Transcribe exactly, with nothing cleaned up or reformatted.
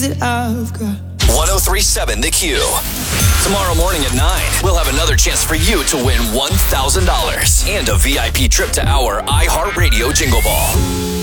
I've got. one oh three point seven The Q. Tomorrow morning at nine, we'll have another chance for you to win one thousand dollars and a V I P trip to our iHeartRadio Jingle Ball.